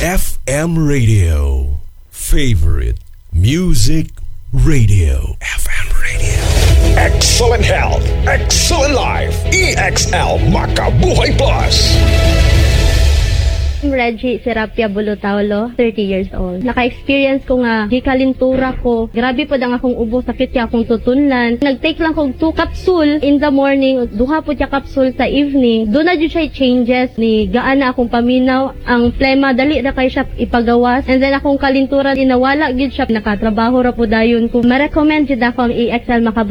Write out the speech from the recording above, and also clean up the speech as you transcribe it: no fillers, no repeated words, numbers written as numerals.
FM Radio. Favorite Music Radio. FM Radio. Excellent health, excellent life. EXL Makabuhay Plus. I'm Reggie Serapia Bulutaulo, 30 years old. Naka-experience ko nga, gikalintura ko. Grabe po ang akong ubo, sakit siya akong tutunlan. Nag-take lang ko 2 capsule in the morning, 2 po siya capsule sa evening. Doon na dyan siya changes ni gaan na akong paminaw. Ang plema, dali na kayo siya ipagawas. And then akong kalintura, inawala gid siya. Nakatrabaho ra po dayon ko. Ma-recommend dyan ako ang EXL Makabuhay